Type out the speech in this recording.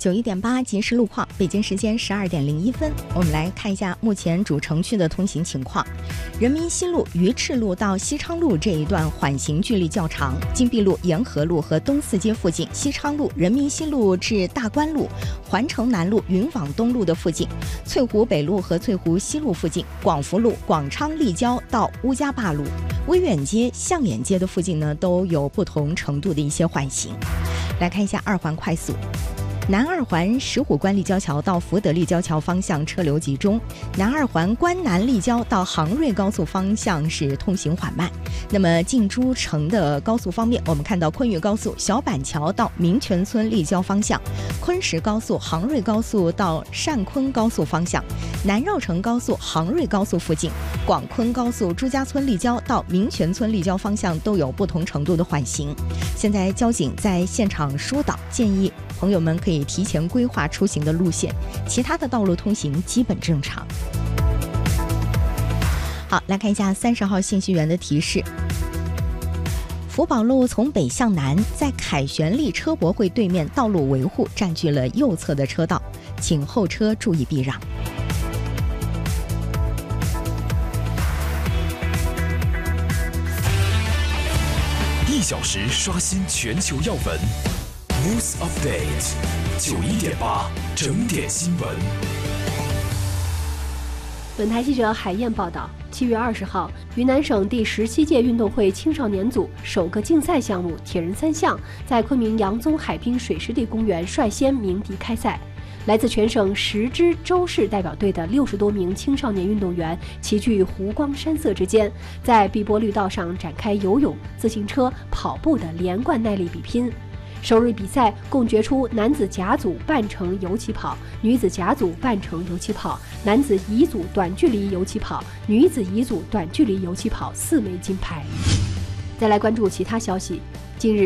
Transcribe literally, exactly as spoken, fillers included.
九一点八即时路况，北京时间十二点零一分，我们来看一下目前主城区的通行情况。人民西路鱼翅路到西昌路这一段缓行距离较长，金碧路、沿河路和东四街附近，西昌路、人民西路至大关路、环城南路、云坊东路的附近，翠湖北路和翠湖西路附近，广福路、广昌立交到乌家坝路、威远街、象眼街的附近呢，都有不同程度的一些缓行。来看一下二环快速。南二环石虎关立交桥到福德立交桥方向车流集中，南二环关南立交到杭瑞高速方向是通行缓慢。那么进诸城的高速方面，我们看到昆玉高速小板桥到民权村立交方向，昆石高速杭瑞高速到善昆高速方向，南绕城高速杭瑞高速附近，广昆高速朱家村立交到民权村立交方向都有不同程度的缓行。现在交警在现场疏导，建议朋友们可以提前规划出行的路线，其他的道路通行基本正常。好，来看一下三十号信息员的提示。福宝路从北向南，在凯旋利车博会对面道路维护占据了右侧的车道，请后车注意避让。 一小时刷新全球要闻 News Update 九一点八整点新闻。 本台记者海燕报道，七月二十号，云南省第十七届运动会青少年组首个竞赛项目铁人三项在昆明杨宗海滨水湿地公园率先鸣笛开赛。来自全省十支州市代表队的六十多名青少年运动员齐聚湖光山色之间，在碧波绿道上展开游泳、自行车、跑步的连贯耐力比拼。首日比赛共决出男子甲组半程游起跑、女子甲组半程游起跑、男子乙组短距离游起跑、女子乙组短距离游起跑四枚金牌。再来关注其他消息，近日